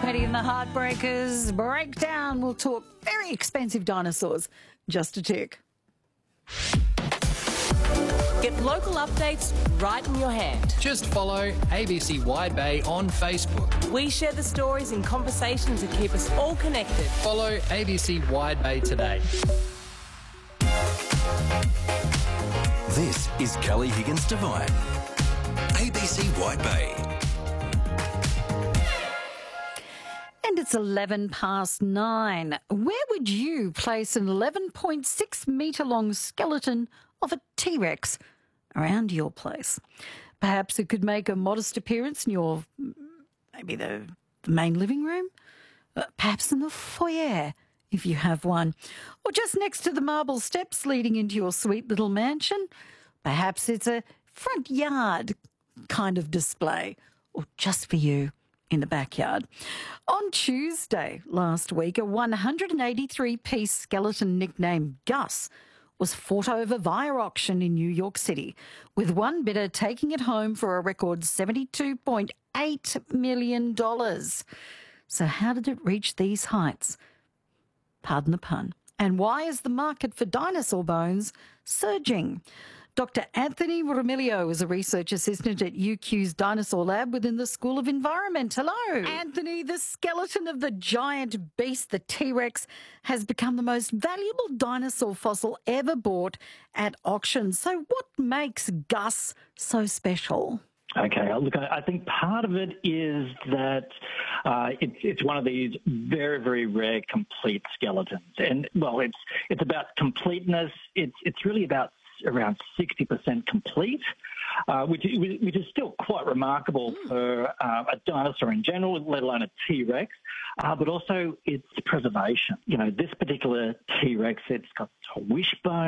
Eddie and the Heartbreakers. Breakdown. We'll talk very expensive dinosaurs. Just a tick. Get local updates right in your hand. Just follow ABC Wide Bay on Facebook. We share the stories and conversations that keep us all connected. Follow ABC Wide Bay today. This is Kelly Higgins Devine. ABC Wide Bay. And it's 9:11. Where would you place an 11.6 metre long skeleton of a T-Rex around your place? Perhaps it could make a modest appearance in your, maybe the main living room, perhaps in the foyer if you have one, or just next to the marble steps leading into your sweet little mansion. Perhaps it's a front yard kind of display, or just for you in the backyard. On Tuesday last week, a 183-piece skeleton nicknamed Gus was fought over via auction in New York City, with one bidder taking it home for a record $72.8 million. So how did it reach these heights? Pardon the pun. And why is the market for dinosaur bones surging? Dr. Anthony Romilio is a research assistant at UQ's Dinosaur Lab within the School of Environment. Hello. Anthony, the skeleton of the giant beast, the T-Rex, has become the most valuable dinosaur fossil ever bought at auction. So what makes Gus so special? Okay, look, I think part of it is that it's one of these very, very rare complete skeletons. And, well, it's about completeness. It's really about around 60% complete, which is still quite remarkable for a dinosaur in general, let alone a T-Rex, but also its preservation. You know, this particular T-Rex, it's got a wishbone.